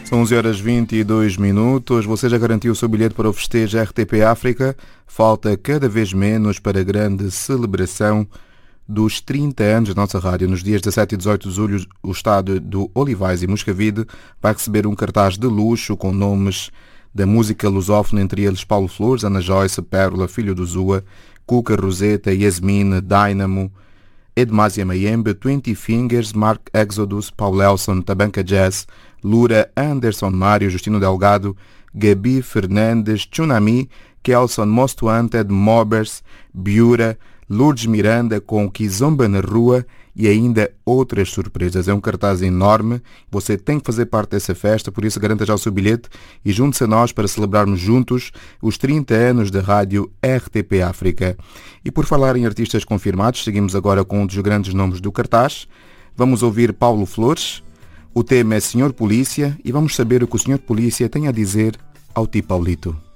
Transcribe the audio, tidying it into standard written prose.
São 11h22. Você já garantiu o seu bilhete para o festejo RTP África? Falta cada vez menos para a grande celebração dos 30 anos da nossa rádio. Nos dias 17 e 18 de julho, o estádio do Olivais e Moscavide vai receber um cartaz de luxo com nomes da música lusófona, entre eles Paulo Flores, Ana Joyce, Pérola, Filho do Zua, Cuca, Roseta, Yasmin, Dynamo, Edmásia Mayembe, 20 Fingers, Mark Exodus, Paul Elson, Tabanca Jazz, Lura, Anderson Mário, Justino Delgado, Gabi Fernandes, Tsunami, Kelson Most Wanted, Mobbers, Biura, Lourdes Miranda com Kizomba na Rua e ainda outras surpresas. É um cartaz enorme, você tem que fazer parte dessa festa, por isso garanta já o seu bilhete e junte-se a nós para celebrarmos juntos os 30 anos da rádio RTP África. E por falar em artistas confirmados, seguimos agora com um dos grandes nomes do cartaz. Vamos ouvir Paulo Flores, o tema é Senhor Polícia e vamos saber o que o Senhor Polícia tem a dizer ao Tio Paulito.